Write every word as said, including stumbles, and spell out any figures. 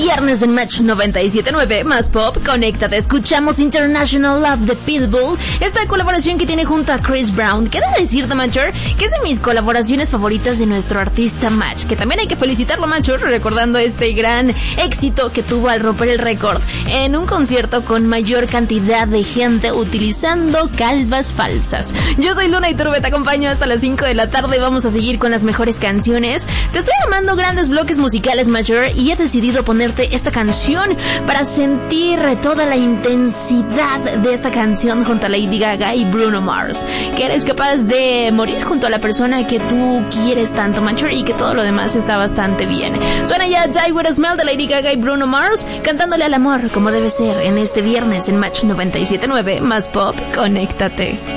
viernes en Match noventa y siete punto nueve, más pop, conéctate. Escuchamos International Love de Pitbull, esta colaboración que tiene junto a Chris Brown. ¿Qué debo decirte, Manchur? Que es de mis colaboraciones favoritas de nuestro artista Match, que también hay que felicitarlo, Manchur, recordando este gran éxito que tuvo al romper el récord en un concierto con mayor cantidad de gente utilizando calvas falsas. Yo soy Luna Iturbe, te acompaño hasta las cinco de la tarde. Vamos a seguir con las mejores canciones. Te estoy armando grandes bloques musicales, Major, y he decidido ponerte esta canción para sentir toda la intensidad de esta canción junto a Lady Gaga y Bruno Mars. Que eres capaz de morir junto a la persona que tú quieres tanto, Major, y que todo lo demás está bastante bien. Suena ya Die With A Smell de Lady Gaga y Bruno Mars, cantándole al amor como debe ser en este viernes en Match noventa y siete punto nueve, más pop, conéctate.